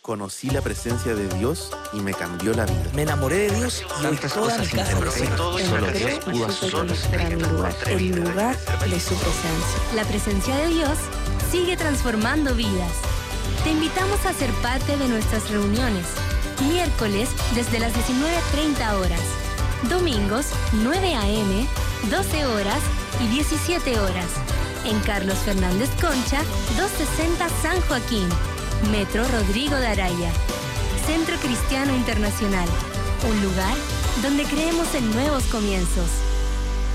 Conocí la presencia de Dios y me cambió la vida. Me enamoré de Dios y hoy toda mi casa lo sigue. Todo solo Dios pudo hacer. El lugar de su presencia. La presencia de Dios sigue transformando vidas. Te invitamos a ser parte de nuestras reuniones. Miércoles desde las 19:30 horas. Domingos 9 a.m., 12 horas y 17 horas. En Carlos Fernández Concha, 260 San Joaquín. Metro Rodrigo de Araya. Centro Cristiano Internacional. Un lugar donde creemos en nuevos comienzos.